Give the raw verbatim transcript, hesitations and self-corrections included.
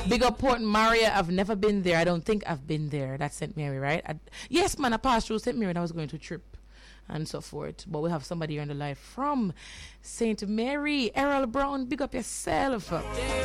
Big up Port Maria. I've never been there. I don't think I've been there. That's Saint Mary, right? I, yes, man, I passed through Saint Mary and I was going to trip and so forth. But we have somebody here in the life from Saint Mary. Errol Brown, big up yourself.